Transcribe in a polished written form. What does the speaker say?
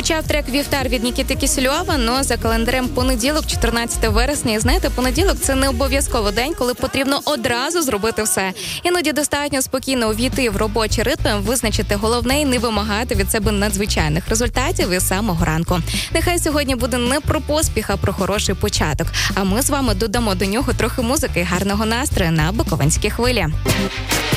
Звучав трек «Вівтар» від Нікіти Кісельова, но за календарем понеділок, 14 вересня. І знаєте, понеділок – це не обов'язково день, коли потрібно одразу зробити все. Іноді достатньо спокійно увійти в робочий ритм, визначити головне і не вимагати від себе надзвичайних результатів із самого ранку. Нехай сьогодні буде не про поспіх, а про хороший початок. А ми з вами додамо до нього трохи музики і гарного настрою на Буковинській хвилі.